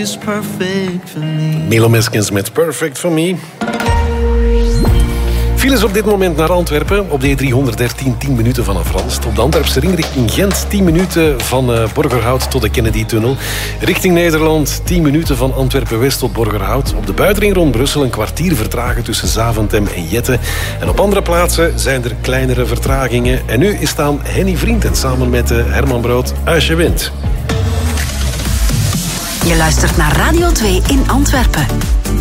is perfect for me. Milo Meskens met Perfect for Me. Files op dit moment naar Antwerpen. Op de E313 10 minuten vanaf Randst. Op de Antwerpse ring richting Gent 10 minuten van Borgerhout tot de Kennedy-tunnel. Richting Nederland 10 minuten van Antwerpen-West tot Borgerhout. Op de buitenring rond Brussel een kwartier vertragen tussen Zaventem en Jette. En op andere plaatsen zijn er kleinere vertragingen. En nu is staan Henny Vrienden samen met Herman Brood Als je wint. Je luistert naar Radio 2 in Antwerpen.